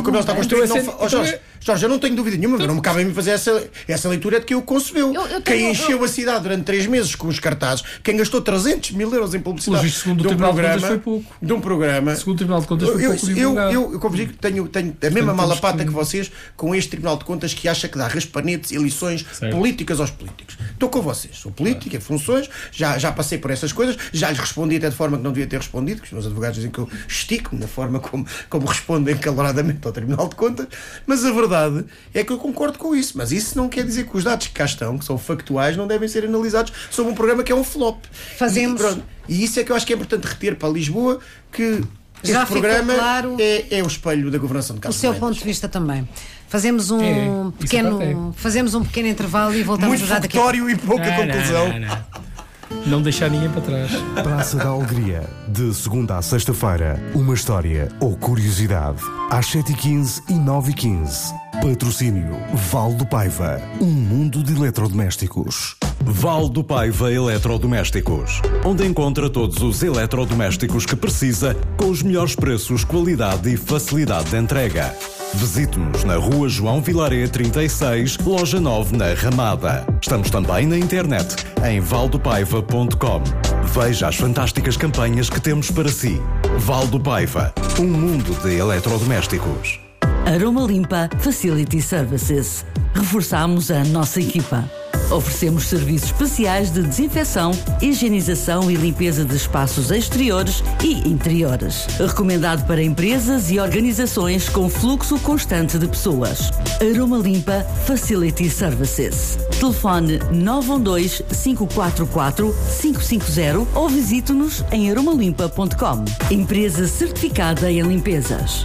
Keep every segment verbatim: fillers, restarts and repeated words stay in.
como ele está construído. Então, Não, assim, fa- oh, Jorge, então é- Jorge, eu não tenho dúvida nenhuma, mas não me cabe a mim fazer essa, essa leitura de que o concebeu. Eu- eu Quem tenho- encheu eu- a cidade durante três meses com os cartazes, quem gastou trezentos mil euros em publicidade Pelo visto, segundo o de um Tribunal de programa, Contas, foi pouco. de um programa. Segundo o Tribunal de Contas, foi eu, pouco eu, divulgado. eu, eu, como digo, tenho, tenho a mesma Portanto, mala temos pata que- que vocês com este Tribunal de Contas que acha que dá raspanetes e lições Certo. políticas aos políticos. Estou com vocês. Sou político, é funções, já, já passei por essas coisas, já lhes respondi até de forma que não devia ter respondido, que os meus advogados dizem que eu estico na forma como, como respondem caloradamente ao Tribunal de Contas, mas a verdade é que eu concordo com isso. Mas isso não quer dizer que os dados que cá estão, que são factuais, não devem ser analisados sobre um programa que é um flop. Fazemos- E, pronto, e isso é que eu acho que é importante reter para Lisboa, que Já este ficou programa claro é, é o espelho da governação de o Carlos seu Moedas. ponto de vista também. Fazemos um É, isso pequeno, aparte fazemos um pequeno intervalo e voltamos Muito já daqui a pouco. fogotório e pouca Não, não, conclusão. Não, não. Não deixar ninguém para trás. Praça da Alegria, de segunda à sexta-feira, uma história ou curiosidade, às sete e quinze e nove e quinze. Patrocínio Val do Paiva, um mundo de eletrodomésticos. Val do Paiva Eletrodomésticos, onde encontra todos os eletrodomésticos que precisa, com os melhores preços, qualidade e facilidade de entrega. Visite-nos na Rua João Vilaré trinta e seis, Loja nove, na Ramada. Estamos também na internet, em valdopaiva ponto com. Veja as fantásticas campanhas que temos para si. Val do Paiva, um mundo de eletrodomésticos. Aroma Limpa Facility Services. Reforçamos a nossa equipa. Oferecemos serviços especiais de desinfecção, higienização e limpeza de espaços exteriores e interiores. Recomendado para empresas e organizações com fluxo constante de pessoas. Aroma Limpa Facility Services. Telefone nove um dois, cinco quatro quatro, cinco cinco zero ou visite-nos em aroma limpa ponto com. Empresa certificada em limpezas.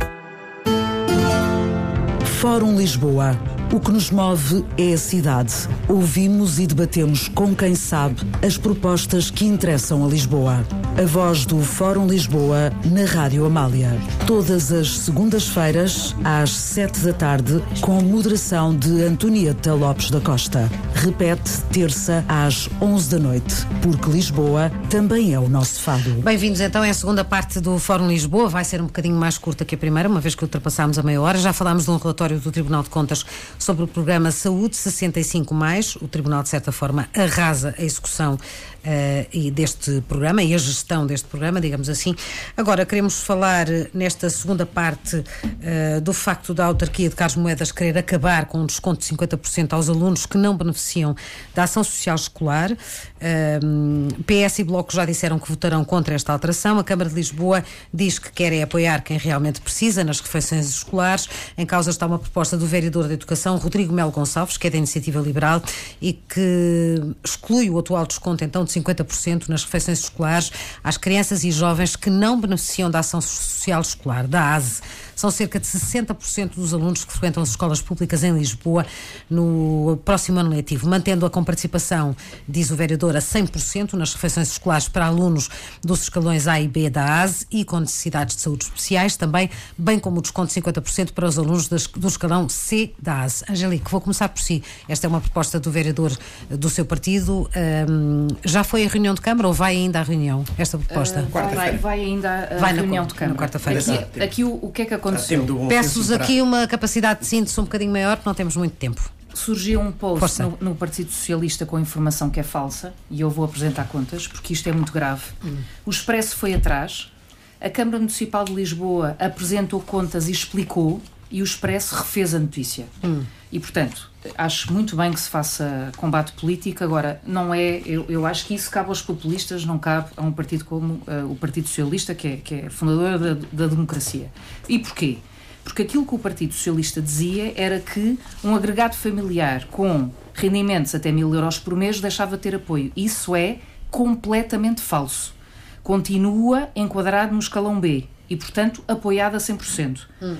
Fórum Lisboa. O que nos move é a cidade. Ouvimos e debatemos com quem sabe as propostas que interessam a Lisboa. A voz do Fórum Lisboa na Rádio Amália. Todas as segundas-feiras, às sete da tarde, com moderação de Antonieta Lopes da Costa. Repete terça às onze da noite, porque Lisboa também é o nosso fado. Bem-vindos então, é a segunda parte do Fórum Lisboa. Vai ser um bocadinho mais curta que a primeira, uma vez que ultrapassámos a meia hora. Já falámos de um relatório do Tribunal de Contas sobre o programa Saúde sessenta e cinco mais. O Tribunal, de certa forma, arrasa a execução uh, e deste programa e a gestão deste programa, digamos assim. Agora, queremos falar nesta segunda parte uh, do facto da autarquia de Carlos Moedas querer acabar com um desconto de cinquenta por cento aos alunos que não beneficiam da ação social escolar. Uh, P S e Bloco já disseram que votarão contra esta alteração. A Câmara de Lisboa diz que quer é apoiar quem realmente precisa nas refeições escolares. Em causa está uma proposta do vereador da Educação, Rodrigo Melo Gonçalves, que é da Iniciativa Liberal e que exclui o atual desconto então de cinquenta por cento nas refeições escolares às crianças e jovens que não beneficiam da ação social escolar, da A S E. São cerca de sessenta por cento dos alunos que frequentam as escolas públicas em Lisboa no próximo ano letivo, mantendo-a com participação, diz o vereador, a cem por cento nas refeições escolares para alunos dos escalões A e B da A S E e com necessidades de saúde especiais, também, bem como o desconto de cinquenta por cento para os alunos das, do escalão C da A S E. Angelique, vou começar por si. Esta é uma proposta do vereador do seu partido. Um, já foi a reunião de Câmara ou vai ainda à reunião, esta proposta? Uh, vai, vai ainda a vai reunião na, de Câmara. Na quarta-feira. Aqui, aqui o, o que é que aconteceu? Peço-vos aqui uma capacidade de síntese um bocadinho maior, porque não temos muito tempo. Surgiu um post Força. no, no Partido Socialista com informação que é falsa e eu vou apresentar contas, porque isto é muito grave. Hum. O Expresso foi atrás, a Câmara Municipal de Lisboa apresentou contas e explicou, e o Expresso refez a notícia. Hum. E, portanto, acho muito bem que se faça combate político. Agora, não é... Eu, eu acho que isso cabe aos populistas, não cabe a um partido como uh, o Partido Socialista, que é, que é fundador da, da democracia. E porquê? Porque aquilo que o Partido Socialista dizia era que um agregado familiar com rendimentos até mil euros por mês deixava de ter apoio. Isso é completamente falso. Continua enquadrado no escalão B e, portanto, apoiado a cem por cento. Hum.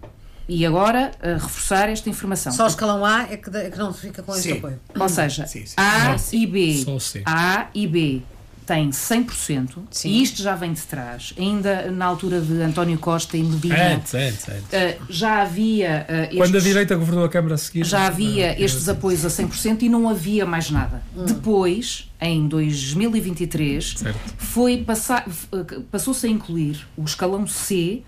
E agora, uh, reforçar esta informação. Só o escalão A é que, de, é que não fica com este apoio. Ou seja, sim, sim. A e B, Sim. A e B têm cem por cento, sim. E isto já vem de trás. Ainda na altura de António Costa e Medina, antes, antes, antes. Uh, já havia... Uh, estes, Quando a direita governou a Câmara a seguir... Já havia não, estes é, apoios a cem por cento e não havia mais nada. Hum. Depois, em dois mil e vinte e três, foi passar, passou-se a incluir o escalão C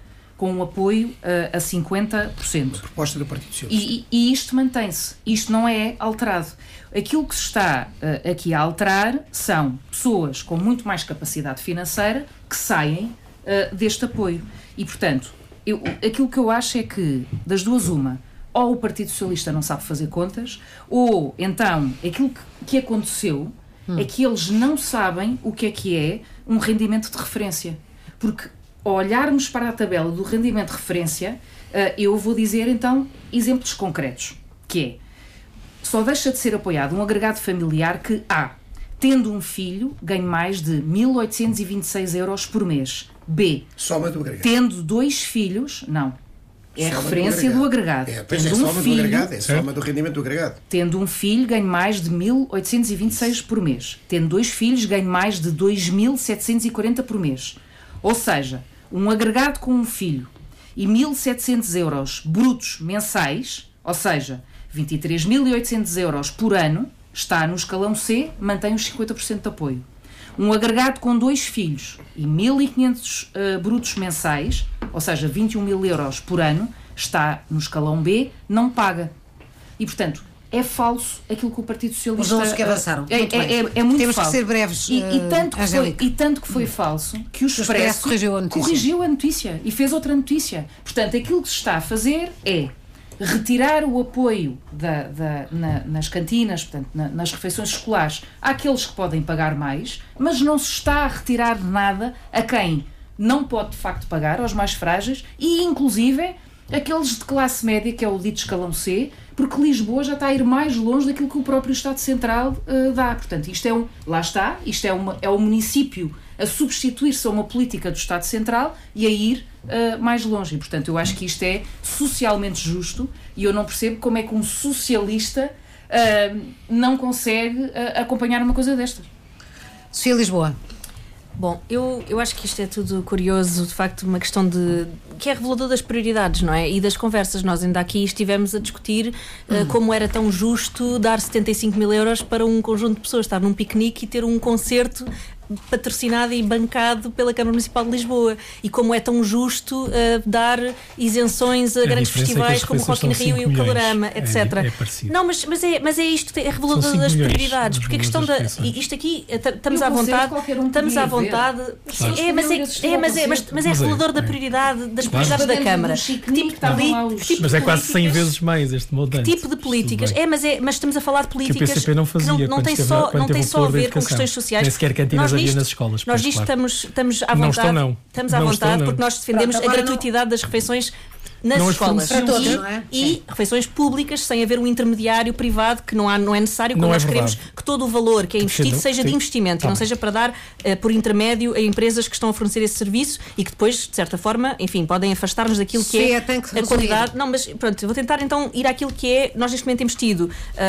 com um apoio uh, a cinquenta por cento. A proposta do Partido Socialista. E, e, e isto mantém-se. Isto não é alterado. Aquilo que se está uh, aqui a alterar são pessoas com muito mais capacidade financeira que saem uh, deste apoio. E, portanto, eu, aquilo que eu acho é que, das duas, uma, ou o Partido Socialista não sabe fazer contas, ou, então, aquilo que, que aconteceu hum. é que eles não sabem o que é que é um rendimento de referência. Porque, ao olharmos para a tabela do rendimento de referência, uh, eu vou dizer, então, exemplos concretos, que é, só deixa de ser apoiado um agregado familiar que, A, tendo um filho, ganhe mais de mil oitocentos e vinte e seis euros por mês. B, soma do agregado. Tendo dois filhos, não, é soma a referência do agregado. Do agregado. É, pois tendo é, um soma filho, do agregado, é soma do rendimento do agregado. Tendo um filho, ganhe mais de mil oitocentos e vinte e seis por mês. Tendo dois filhos, ganhe mais de dois mil setecentos e quarenta por mês. Ou seja, um agregado com um filho e mil e setecentos euros brutos mensais, ou seja, vinte e três mil e oitocentos euros por ano, está no escalão C, mantém os cinquenta por cento de apoio. Um agregado com dois filhos e mil e quinhentos uh, brutos mensais, ou seja, vinte e um mil euros por ano, está no escalão B, não paga. E, portanto, é falso aquilo que o Partido Socialista... Os outros que avançaram. É, muito é, bem. é, é muito Temos falso. que ser breves, e, e, tanto que foi, Angélica. e tanto que foi falso que o Expresso, Expresso corrigiu a notícia. corrigiu a notícia e fez outra notícia. Portanto, aquilo que se está a fazer é retirar o apoio da, da, na, nas cantinas, portanto, na, nas refeições escolares, àqueles que podem pagar mais, mas não se está a retirar nada a quem não pode de facto pagar, aos mais frágeis, e inclusive aqueles de classe média, que é o dito escalão C, porque Lisboa já está a ir mais longe daquilo que o próprio Estado Central uh, dá. Portanto, isto é um, lá está, isto é, uma, é um município a substituir-se a uma política do Estado Central e a ir uh, mais longe. E, portanto, eu acho que isto é socialmente justo e eu não percebo como é que um socialista uh, não consegue uh, acompanhar uma coisa destas. Sofia Lisboa. Bom, eu, eu acho que isto é tudo curioso, de facto, uma questão de... que é revelador das prioridades, não é? E das conversas. Nós ainda aqui estivemos a discutir uh, como era tão justo dar setenta e cinco mil euros para um conjunto de pessoas estar num piquenique e ter um concerto patrocinado e bancado pela Câmara Municipal de Lisboa, e como é tão justo uh, dar isenções a, a grandes festivais é como o Rock in Rio e o Calorama, etcétera. É, é não, mas, mas, é, mas é isto, é revelador das prioridades, porque a questão da... Isto aqui, estamos à vontade, um estamos à vontade... Claro. É, mas é, é, mas é, mas, mas é revelador é, da prioridade, das claro. prioridades da Câmara. Que tipo de, que tipo mas é quase cem vezes mais este montante. Que tipo de políticas? É, mas, é, mas estamos a falar de políticas que o P C P não fazia, que não, não tem só, não tem só a ver com questões sociais. Nem sequer cantinas havia nas escolas. Nós disto claro. estamos, estamos à vontade, não estão, não. estamos à não vontade estão, porque nós defendemos Pronto, a gratuitidade não. das refeições nas não escolas para todos, e, não é? e refeições públicas sem haver um intermediário privado, que não, há, não é necessário, como não nós é queremos que todo o valor que é investido seja de investimento, tá, e não seja para dar uh, por intermédio a empresas que estão a fornecer esse serviço e que depois, de certa forma, enfim, podem afastar-nos daquilo que Sim, é tem que a qualidade. Não, mas pronto, vou tentar então ir àquilo que é, nós neste momento temos tido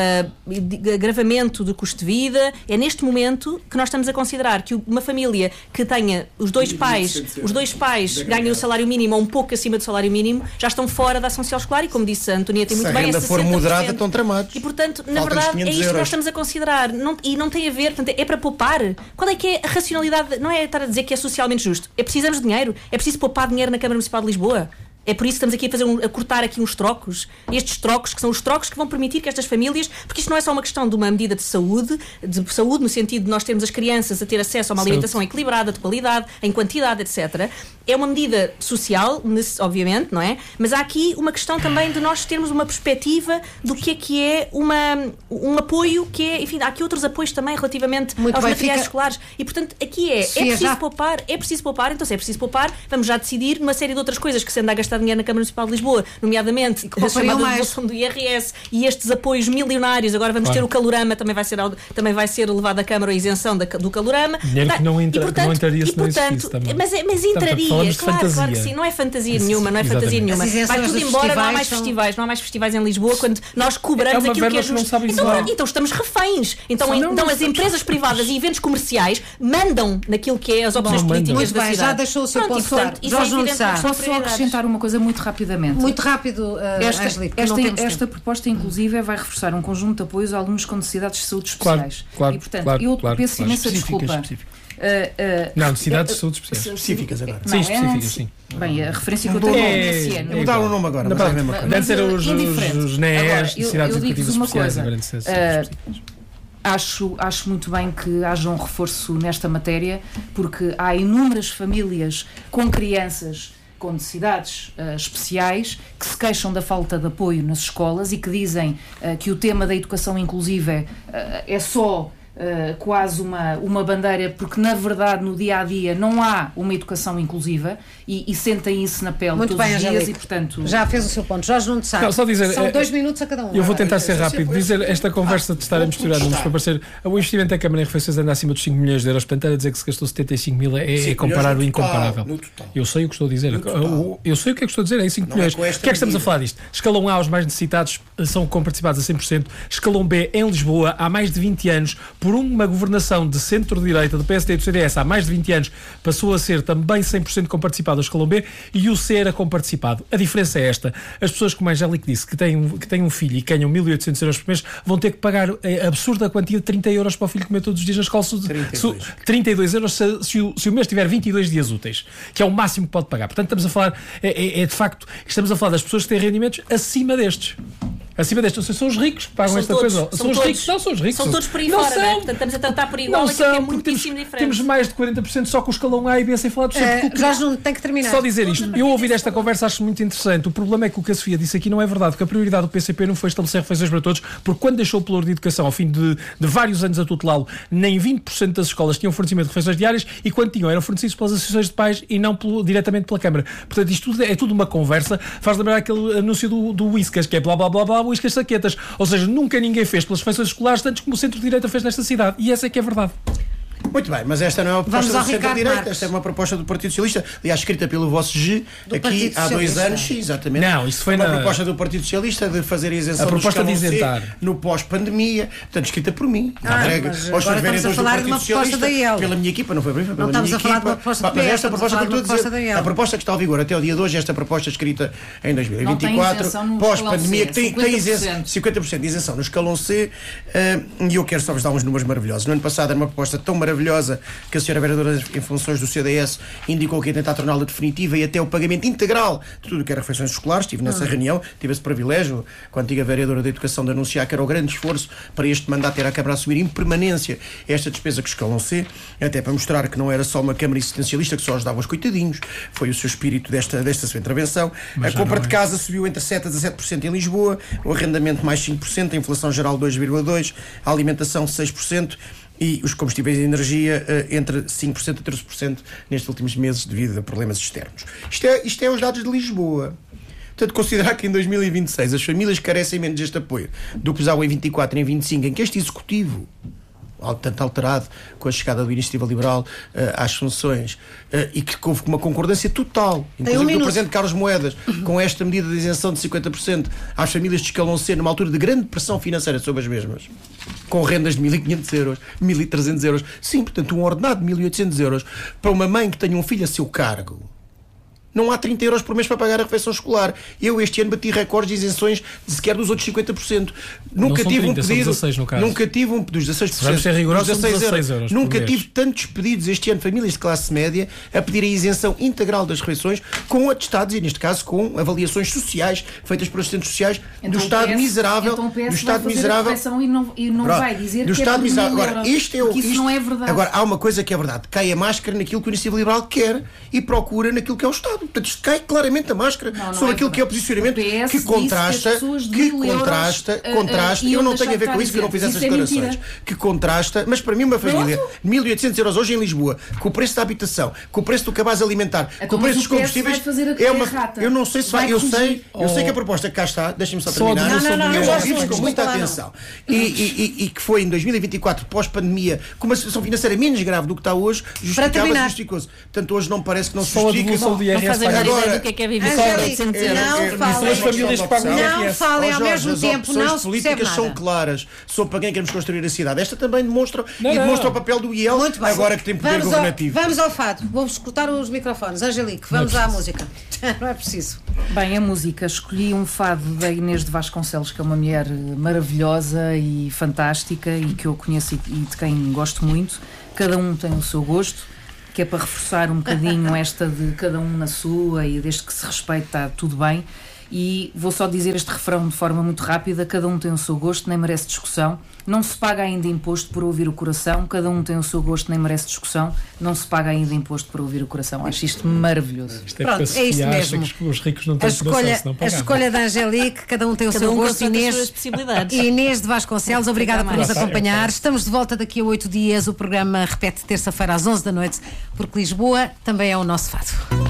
uh, agravamento do custo de vida. É neste momento que nós estamos a considerar que uma família que tenha os dois pais, os dois pais ganham o salário mínimo ou um pouco acima do salário mínimo, já estão fora da ação social escolar e, como disse a Antonieta muito Se bem, a renda é for moderada, estão tramados. E, portanto, na Faltam verdade, é isto euros. que nós estamos a considerar. Não, e não tem a ver, portanto, é para poupar. Qual é que é a racionalidade? Não é estar a dizer que é socialmente justo. É precisamos de dinheiro. É preciso poupar dinheiro na Câmara Municipal de Lisboa. É por isso que estamos aqui a, fazer um, a cortar aqui uns trocos, estes trocos que são os trocos que vão permitir que estas famílias, porque isto não é só uma questão de uma medida de saúde, de saúde no sentido de nós termos as crianças a ter acesso a uma alimentação equilibrada, de qualidade, em quantidade, etcétera. É uma medida social, obviamente, não é? Mas há aqui uma questão também de nós termos uma perspectiva do que é que é uma, um apoio que é, enfim, há aqui outros apoios também relativamente Muito aos bem, materiais fica... escolares. E, portanto, aqui é, Sofia, é preciso já... poupar, é preciso poupar, então se é preciso poupar, vamos já decidir uma série de outras coisas que se anda a gastar dinheiro na Câmara Municipal de Lisboa, nomeadamente a chamada devolução do I R S e estes apoios milionários. Agora vamos claro. ter o Calorama, também vai ser, também vai ser levado à Câmara a isenção da, do Calorama. Dinheiro que não, entra, e, portanto, que não entraria se não existisse também. Mas, mas entraria, portanto, claro, claro que sim. Não é fantasia Isso, nenhuma, não é exatamente. fantasia nenhuma. Vai tudo embora, não há mais são... festivais, não há mais festivais em Lisboa quando nós cobramos é aquilo que é justo. Que então, então estamos reféns. Então, não, então não, as empresas não, privadas e eventos comerciais mandam naquilo que é as opções Bom, políticas muito da bem, cidade. Já deixou o seu Pronto, ponto. Isso é evidente. Posso só acrescentar uma coisa muito rapidamente. Muito rápido, uh, esta, Ashley, esta, esta proposta, inclusive, vai reforçar um conjunto de apoios a alunos com necessidades de saúde especiais. Claro, claro, e, portanto, claro, eu claro, peço claro. imensa desculpa. Específicas. Uh, uh, Não, necessidades uh, de saúde especiais. Específicas agora. Não, Sim, é, específicas, sim. Bem, a referência que eu tenho É, é o N S N. Mudaram o nome agora, mas é a mesma coisa. Antes eram os, indiferente. os, os N E S, Agora, eu- necessidades eu digo-vos educativas uma especiais. coisa. Agora necessidades Uh, específicas. Acho, acho muito bem que haja um reforço nesta matéria, porque há inúmeras famílias com crianças com necessidades uh, especiais que se queixam da falta de apoio nas escolas e que dizem uh, que o tema da educação inclusiva uh, é só Uh, quase uma, uma bandeira, porque na verdade no dia a dia não há uma educação inclusiva e, e sentem isso na pele Muito todos bem, os dias Angélica. e portanto Já fez o seu ponto. Jorge Nuno Sá. Não, só dizer, São é- dois minutos a cada um. Eu vou tentar ser eu sei rápido. por isso. Dizer esta conversa de estar a misturar números para parecer. O investimento da Câmara em refeições anda acima dos cinco milhões de euros. Portanto, a dizer que se gastou setenta e cinco mil é, é cinco comparar o milhões no total, incomparável. no total. Eu sei o que estou a dizer. No total. Eu, eu sei o que é que estou a dizer. É cinco Não é milhões. com O esta que é que estamos a medida. falar disto? Escalão A aos mais necessitados são comparticipados a cem por cento. Escalão B em Lisboa há mais de vinte anos, por uma governação de centro-direita do P S D e do C D S há mais de vinte anos, passou a ser também cem por cento comparticipado o escalão B e o C era comparticipado. A diferença é esta. As pessoas, como a Angélica disse, que têm, que têm um filho e ganham mil e oitocentos euros por mês, vão ter que pagar a absurda quantia de trinta euros para o filho comer todos os dias na escola. trinta e dois. Se- trinta e dois euros se, se, o, se o mês tiver vinte e dois dias úteis, que é o máximo que pode pagar. Portanto, estamos a falar, é, é, é de facto, estamos a falar das pessoas que têm rendimentos acima destes. Acima destes. Não sei, são os ricos que pagam São esta todos, coisa. são São os todos. ricos. Não, são os ricos. São todos por aí Não fora, são. não é? Portanto, estamos a tratar por igual Não aquilo que é são, porque muitíssimo temos, diferente. temos mais de quarenta por cento só com o escalão A e B sem falar do centro. Uh, Jorge Nuno, tem que terminar. Só dizer isto, eu ouvi esta conversa, acho muito interessante. O problema é que o que a Sofia disse aqui não é verdade, porque a prioridade do P C P não foi estabelecer refeições para todos, porque quando deixou o Pelouro de Educação, ao fim de, de vários anos a tutelá-lo, nem vinte por cento das escolas tinham fornecimento de refeições diárias e quando tinham eram fornecidos pelas associações de pais e não pelo, diretamente pela Câmara. Portanto, isto tudo é tudo uma conversa, faz lembrar aquele anúncio do, do Whiskas, que é blá blá blá blá, Whiskas saquetas. Ou seja, nunca ninguém fez pelas refeições escolares tanto como o centro-direita fez nesta cidade. E essa é que é verdade. Muito bem, mas esta não é uma proposta Vamos ao do centro-direita, Ricardo esta é uma proposta do Partido Socialista, aliás, escrita pelo vosso G, Do aqui Partido há dois Socialista. anos, sim, exatamente. Não, isso foi uma na- proposta do Partido Socialista de fazer a isenção A proposta do de escalão C isentar. no pós-pandemia, portanto, escrita por mim, Ah, entregue mas aos agora seus estamos a vereadores do falar de Partido uma proposta Socialista, da I E L. pela minha equipa, não foi bem, foi pela Não minha estamos a falar de equipa. uma proposta Pá, do mas P S, esta estamos a proposta falar que de eu uma estou a proposta da I dizer, E L. a proposta que está ao vigor até o dia de hoje, esta proposta escrita em dois mil e vinte e Não tem quatro, isenção no pós-pandemia, que tem, escalão C, tem cinquenta por isenção, cento. cinquenta por cento de isenção no escalão C, eh, e eu quero só vos dar uns números maravilhosos. No ano passado era uma proposta tão maravilhosa que a senhora vereadora em funções do C D S indicou que ia tentar torná-la definitiva e até o pagamento integral de tudo o que era refeições escolares. Estive nessa reunião, tive esse privilégio, com a antiga vereadora da Educação, de anunciar que era o grande esforço para este mandato ter a Câmara a assumir em permanência esta despesa que escalão C, até para mostrar que não era só uma Câmara existencialista que só ajudava os coitadinhos, foi o seu espírito desta, desta sua intervenção. Mas A já compra não de é. casa subiu entre sete a dezassete por cento em Lisboa, o arrendamento mais cinco por cento, a inflação geral dois vírgula dois por cento, a alimentação seis por cento e os combustíveis de energia eh, entre cinco por cento a treze por cento nestes últimos meses devido a problemas externos. Isto é, isto é os dados de Lisboa. Portanto, considerar que em dois mil e vinte e seis as famílias carecem menos deste apoio do que usavam em vinte e quatro e em vinte e cinco, em que este Executivo, tanto alterado com a chegada do Iniciativa Liberal uh, às funções, uh, e que houve uma concordância total, inclusive um do minuto. Presidente Carlos Moedas, com esta medida de isenção de cinquenta por cento às famílias de escalão C, numa altura de grande pressão financeira sobre as mesmas, com rendas de mil e quinhentos euros, mil e trezentos euros. Sim, portanto, um ordenado de mil e oitocentos euros para uma mãe que tenha um filho a seu cargo. Não há trinta euros por mês para pagar a refeição escolar. Eu este ano bati recordes de isenções de sequer dos outros cinquenta por cento. Nunca são tive trinta, um são pedido. dezasseis no caso. Nunca tive um dos dezasseis por cento. Vamos ser rigorosos, dos são dezasseis euros por Nunca mês. tive tantos pedidos este ano, famílias de classe média, a pedir a isenção integral das refeições com atestados e, neste caso, com avaliações sociais feitas por assistentes sociais Então do o Estado P S miserável. Então o P S do vai Estado fazer miserável. a refeição e não, e não Pronto, vai dizer do que Estado é por miserável. mil Agora, euros, isto é o, porque isso isto- não é verdade. Agora, há uma coisa que é verdade. Cai a máscara naquilo que o Iniciativa Liberal quer e procura naquilo que é o Estado. Portanto, isto cai claramente a máscara Não, não sobre é aquilo que é o verdade. posicionamento O P S que disse que as contrasta, pessoas de que mil euros, contrasta, uh, uh, contrasta. Eu iam não tenho a ver deixar com de isso, que eu não fiz dizer. essas Isso é declarações. mentira. Que contrasta, mas para mim uma família, Pronto. mil e oitocentos euros hoje em Lisboa, com o preço da habitação, com o preço do cabaz alimentar, com Então, o preço mas dos o P S combustíveis, vai fazer a é uma. errata. Eu não sei se vai. Vai Eu corrigir. sei, eu sei Oh. que a proposta que cá está, deixem-me só Só terminar. a devolução Não, não, do não, Eu já ouvi-vos sei, com muita desculpa lá, não. atenção. E, e, e, e que foi em dois mil e vinte e quatro, pós-pandemia, com uma situação financeira menos grave do que está hoje, justificava-se terminar. justificou-se. Portanto, hoje não parece que não se Só a justifica. devolução do I R S fazem a pagar. menor ideia do que é que é viver com Angélica, oitocentos euros. não é- é- falem. As famílias pagam o I R S. Não falem Ó, ao Jorge, mesmo as tempo, opções não se percebe políticas nada. são claras sobre para quem queremos construir a cidade. Esta também demonstra Não, e não. demonstra o papel do I E L Muito bem. agora que tem poder vamos governativo. Ao, vamos ao fado. Vamos escutar os microfones. Angelique, vamos à música. Não é preciso. Bem, a música, escolhi um fado da Inês de Vasconcelos, que é uma mulher maravilhosa e fantástica e que eu conheço e de quem gosto muito. Cada um tem o seu gosto, que é para reforçar um bocadinho esta de cada um na sua e desde que se respeite está tudo bem. E vou só dizer este refrão de forma muito rápida: cada um tem o seu gosto, nem merece discussão. Não se paga ainda imposto por ouvir o coração. Cada um tem o seu gosto, nem merece discussão. Não se paga ainda imposto por ouvir o coração. Acho isto maravilhoso. Isto é Pronto, que a é Sofia isso acha mesmo. que os ricos não A têm coração, escolha, senão a pagavam. escolha da Angelique, cada um tem o Cada seu um gosto. consoante as Inês, suas possibilidades. Inês de Vasconcelos, obrigada por nos mais. acompanhar. Estamos de volta daqui a oito dias. O programa repete terça-feira às onze da noite, porque Lisboa também é o nosso fado.